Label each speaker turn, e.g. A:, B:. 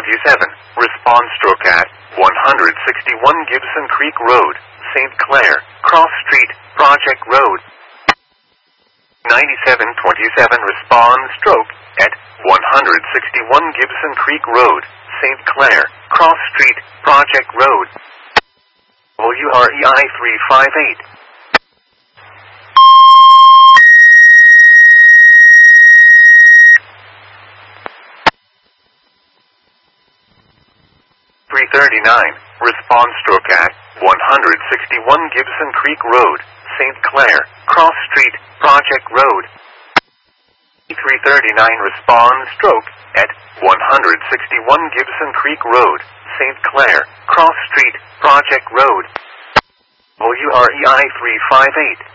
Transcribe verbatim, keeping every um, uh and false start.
A: twenty-seven, response stroke at one sixty-one Gibson Creek Road, Saint Clair, Cross Street, Project Road. ninety-seven twenty-seven, response stroke at one sixty-one Gibson Creek Road, Saint Clair, Cross Street, Project Road. W R E I three five eight. three thirty-nine, response stroke at one sixty-one Gibson Creek Road, Saint Clair, Cross Street, Project Road. three thirty-nine, response stroke at one sixty-one Gibson Creek Road, Saint Clair, Cross Street, Project Road. W R E I three five eight.